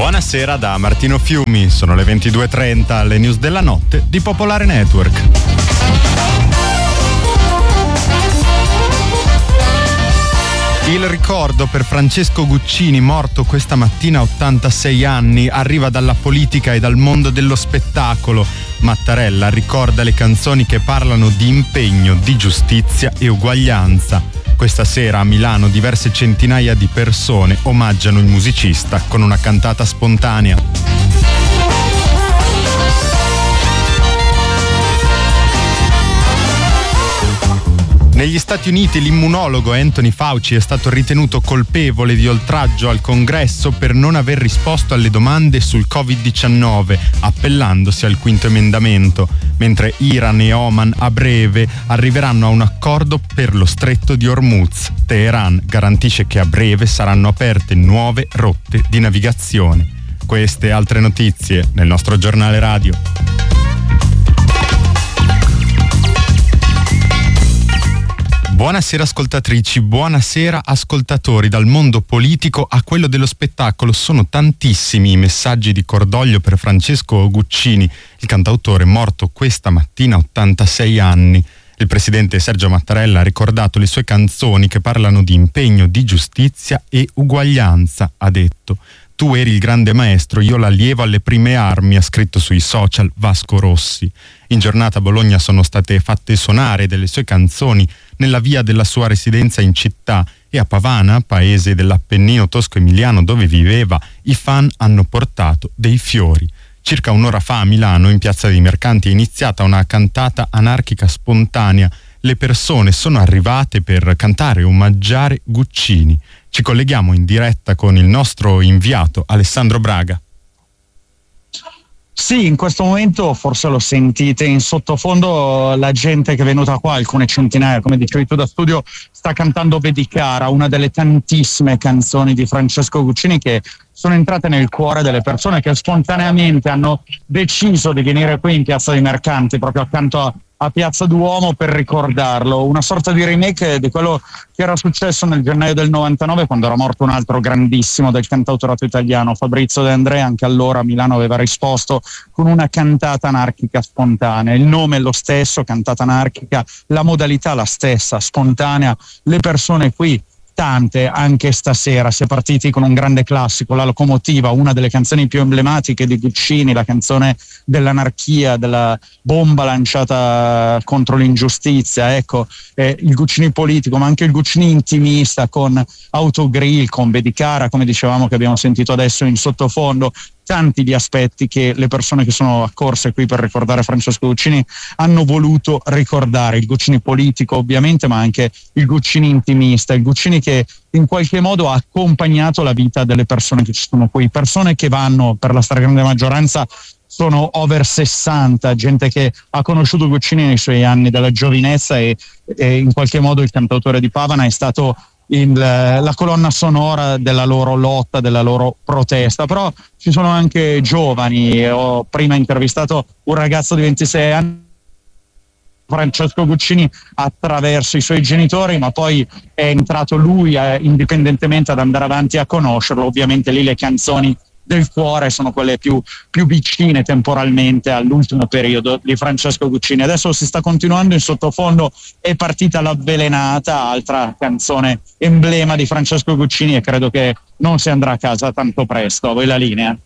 Buonasera da Martino Fiumi, sono le 22:30, le news della notte di Popolare Network. Il ricordo per Francesco Guccini, morto questa mattina a 86 anni, arriva dalla politica e dal mondo dello spettacolo. Mattarella ricorda le canzoni che parlano di impegno, di giustizia e uguaglianza. Questa sera a Milano diverse centinaia di persone omaggiano il musicista con una cantata spontanea. Negli Stati Uniti l'immunologo Anthony Fauci è stato ritenuto colpevole di oltraggio al Congresso per non aver risposto alle domande sul Covid-19, appellandosi al quinto emendamento, mentre Iran e Oman a breve arriveranno a un accordo per lo stretto di Hormuz. Teheran garantisce che a breve saranno aperte nuove rotte di navigazione. Queste e altre notizie nel nostro giornale radio. Buonasera ascoltatrici, buonasera ascoltatori. Dal mondo politico a quello dello spettacolo sono tantissimi i messaggi di cordoglio per Francesco Guccini, il cantautore morto questa mattina a 86 anni. Il presidente Sergio Mattarella ha ricordato le sue canzoni che parlano di impegno, di giustizia e uguaglianza, ha detto. Tu eri il grande maestro, io l'allievo alle prime armi, ha scritto sui social Vasco Rossi. In giornata a Bologna sono state fatte suonare delle sue canzoni nella via della sua residenza in città e a Pavana, paese dell'Appennino tosco-emiliano dove viveva, i fan hanno portato dei fiori. Circa un'ora fa a Milano, in Piazza dei Mercanti, è iniziata una cantata anarchica spontanea. Le persone sono arrivate per cantare e omaggiare Guccini. Ci colleghiamo in diretta con il nostro inviato Alessandro Braga. Sì, in questo momento forse lo sentite in sottofondo, la gente che è venuta qua, alcune centinaia, come dicevi tu da studio, sta cantando Vedi cara, una delle tantissime canzoni di Francesco Guccini che sono entrate nel cuore delle persone che spontaneamente hanno deciso di venire qui in Piazza dei Mercanti, proprio accanto a Piazza Duomo, per ricordarlo. Una sorta di remake di quello che era successo nel gennaio del 99, quando era morto un altro grandissimo del cantautorato italiano, Fabrizio De André. Anche allora Milano aveva risposto con una cantata anarchica spontanea. Il nome è lo stesso, cantata anarchica, la modalità la stessa, spontanea. Le persone qui, tante, anche stasera si è partiti con un grande classico, La locomotiva, una delle canzoni più emblematiche di Guccini, la canzone dell'anarchia, della bomba lanciata contro l'ingiustizia. Ecco, il Guccini politico, ma anche il Guccini intimista con Autogrill, con Vedi cara, come dicevamo, che abbiamo sentito adesso in sottofondo. Tanti gli aspetti che le persone che sono accorse qui per ricordare Francesco Guccini hanno voluto ricordare. Il Guccini politico ovviamente, ma anche il Guccini intimista, il Guccini che in qualche modo ha accompagnato la vita delle persone che ci sono qui, persone che vanno, per la stragrande maggioranza sono over 60, gente che ha conosciuto Guccini nei suoi anni della giovinezza e in qualche modo il cantautore di Pavana è stato la colonna sonora della loro lotta, della loro protesta. Però ci sono anche giovani. Ho prima intervistato un ragazzo di 26 anni, Francesco Guccini, attraverso i suoi genitori, ma poi è entrato lui indipendentemente ad andare avanti a conoscerlo. Ovviamente lì le canzoni del cuore sono quelle più vicine temporalmente all'ultimo periodo di Francesco Guccini. Adesso si sta continuando in sottofondo, è partita l'Avvelenata, altra canzone emblema di Francesco Guccini, e credo che non si andrà a casa tanto presto. A voi la linea.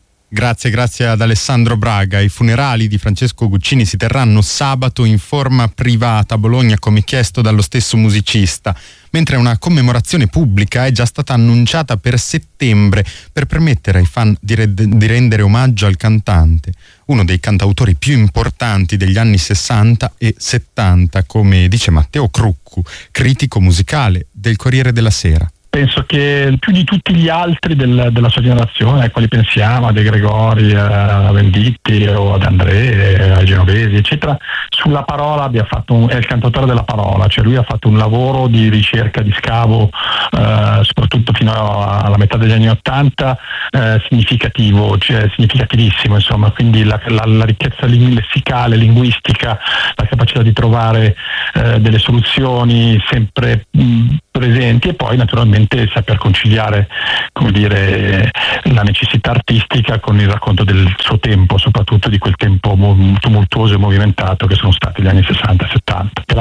Grazie ad Alessandro Braga. I funerali di Francesco Guccini si terranno sabato in forma privata a Bologna, come chiesto dallo stesso musicista, mentre una commemorazione pubblica è già stata annunciata per settembre per permettere ai fan di rendere omaggio al cantante, uno dei cantautori più importanti degli anni 60 e 70, come dice Matteo Cruccu, critico musicale del Corriere della Sera. Penso che più di tutti gli altri della sua generazione, ai quali pensiamo, a De Gregori, a Venditti o ad André, ai Genovesi, eccetera, sulla parola è il cantautore della parola, cioè lui ha fatto un lavoro di ricerca, di scavo, soprattutto fino alla metà degli anni '80, significativissimo, insomma, quindi la ricchezza lessicale, linguistica, la capacità di trovare delle soluzioni sempre presenti, e poi naturalmente saper conciliare, come dire, la necessità artistica con il racconto del suo tempo, soprattutto di quel tempo tumultuoso e movimentato che sono stati gli anni 60 e 70. Per la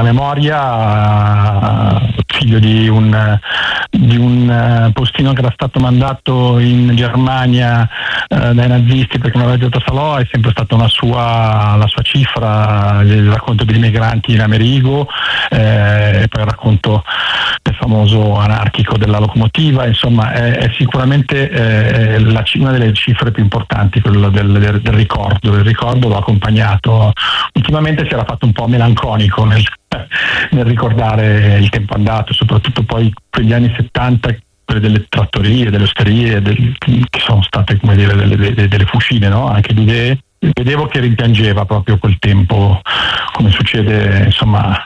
memoria, figlio di un postino che era stato mandato in Germania dai nazisti perché non aveva giocato a Salò, è sempre stata la sua cifra, il racconto degli migranti in Amerigo, e poi il racconto del famoso anarchico della locomotiva. Insomma, è sicuramente una delle cifre più importanti, quello del ricordo. Il ricordo l'ho accompagnato. Ultimamente si era fatto un po' melanconico nel ricordare il tempo andato, soprattutto poi quegli anni 70, quelle delle trattorie, delle osterie, che sono state, come dire, delle fucine, no? Anche di idee. Vedevo che rimpiangeva proprio quel tempo, come succede, insomma,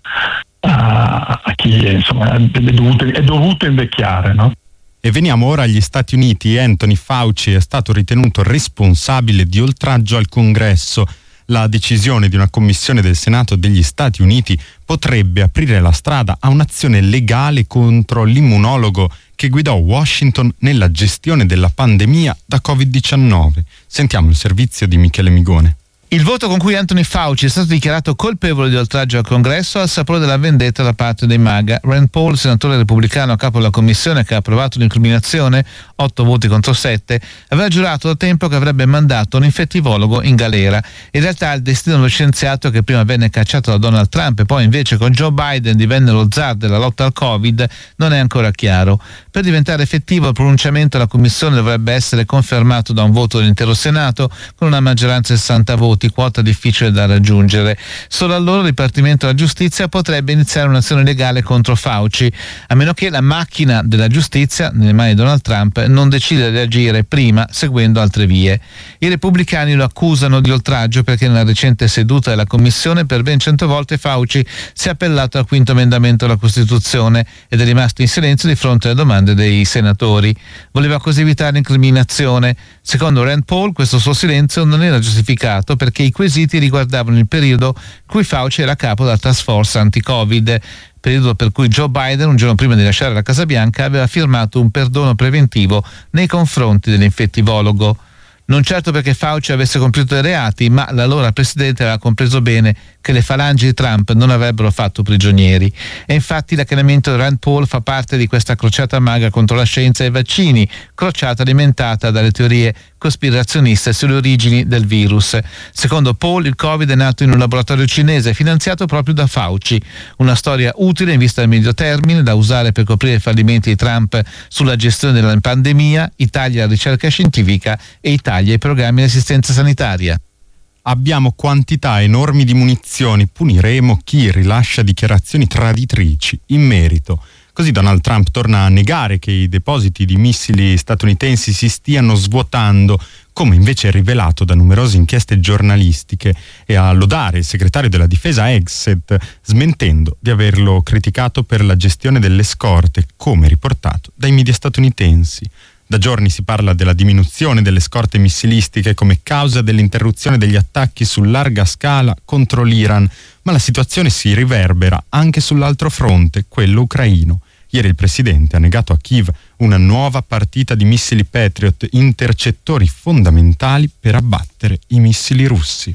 a chi insomma è dovuto invecchiare, no? E veniamo ora agli Stati Uniti. Anthony Fauci è stato ritenuto responsabile di oltraggio al Congresso. La decisione di una commissione del Senato degli Stati Uniti potrebbe aprire la strada a un'azione legale contro l'immunologo che guidò Washington nella gestione della pandemia da Covid-19. Sentiamo il servizio di Michele Migone. Il voto con cui Anthony Fauci è stato dichiarato colpevole di oltraggio al Congresso ha il sapore della vendetta da parte dei MAGA. Rand Paul, senatore repubblicano a capo della commissione che ha approvato l'incriminazione, 8 voti contro 7, aveva giurato da tempo che avrebbe mandato un infettivologo in galera. In realtà il destino dello scienziato, che prima venne cacciato da Donald Trump e poi invece con Joe Biden divenne lo zar della lotta al Covid, non è ancora chiaro. Per diventare effettivo il pronunciamento della commissione dovrebbe essere confermato da un voto dell'intero Senato con una maggioranza di 60 voti, quota difficile da raggiungere. Solo allora il Dipartimento della Giustizia potrebbe iniziare un'azione legale contro Fauci, a meno che la macchina della giustizia, nelle mani di Donald Trump, non decida di agire prima seguendo altre vie. I repubblicani lo accusano di oltraggio perché nella recente seduta della Commissione per ben 100 volte Fauci si è appellato al quinto emendamento della Costituzione ed è rimasto in silenzio di fronte alle domande dei senatori. Voleva così evitare l'incriminazione. Secondo Rand Paul questo suo silenzio non era giustificato perché i quesiti riguardavano il periodo in cui Fauci era capo della task force anti-Covid, periodo per cui Joe Biden, un giorno prima di lasciare la Casa Bianca, aveva firmato un perdono preventivo nei confronti dell'infettivologo. Non certo perché Fauci avesse compiuto dei reati, ma l'allora presidente aveva compreso bene che le falangi di Trump non avrebbero fatto prigionieri. E infatti l'accanimento di Rand Paul fa parte di questa crociata MAGA contro la scienza e i vaccini, crociata alimentata dalle teorie cospirazioniste sulle origini del virus. Secondo Paul, il Covid è nato in un laboratorio cinese finanziato proprio da Fauci. Una storia utile in vista del medio termine, da usare per coprire i fallimenti di Trump sulla gestione della pandemia, i tagli alla ricerca scientifica e i tagli ai programmi di assistenza sanitaria. Abbiamo quantità enormi di munizioni, puniremo chi rilascia dichiarazioni traditrici in merito. Così Donald Trump torna a negare che i depositi di missili statunitensi si stiano svuotando, come invece è rivelato da numerose inchieste giornalistiche, e a lodare il segretario della difesa Hegseth, smentendo di averlo criticato per la gestione delle scorte, come riportato dai media statunitensi. Da giorni si parla della diminuzione delle scorte missilistiche come causa dell'interruzione degli attacchi su larga scala contro l'Iran, ma la situazione si riverbera anche sull'altro fronte, quello ucraino. Ieri il presidente ha negato a Kiev una nuova partita di missili Patriot, intercettori fondamentali per abbattere i missili russi.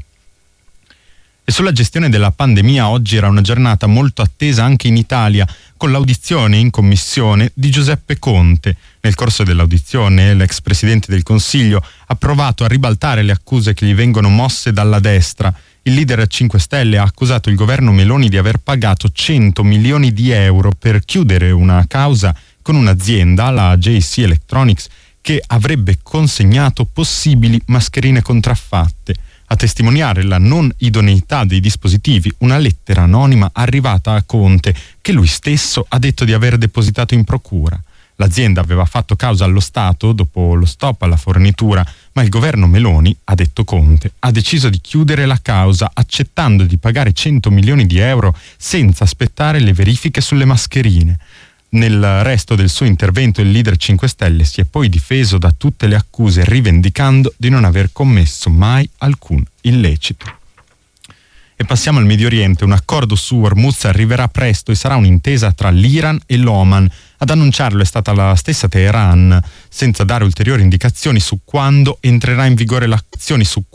E sulla gestione della pandemia oggi era una giornata molto attesa anche in Italia, con l'audizione in commissione di Giuseppe Conte. Nel corso dell'audizione l'ex presidente del Consiglio ha provato a ribaltare le accuse che gli vengono mosse dalla destra. Il leader 5 Stelle ha accusato il governo Meloni di aver pagato 100 milioni di euro per chiudere una causa con un'azienda, la JC Electronics, che avrebbe consegnato possibili mascherine contraffatte. A testimoniare la non idoneità dei dispositivi, una lettera anonima arrivata a Conte, che lui stesso ha detto di aver depositato in procura. L'azienda aveva fatto causa allo Stato dopo lo stop alla fornitura, ma il governo Meloni, ha detto Conte, ha deciso di chiudere la causa accettando di pagare 100 milioni di euro senza aspettare le verifiche sulle mascherine. Nel resto del suo intervento il leader 5 Stelle si è poi difeso da tutte le accuse, rivendicando di non aver commesso mai alcun illecito. E passiamo al Medio Oriente. Un accordo su Hormuz arriverà presto e sarà un'intesa tra l'Iran e l'Oman. Ad annunciarlo è stata la stessa Teheran, senza dare ulteriori indicazioni su quando entrerà in vigore l'azione su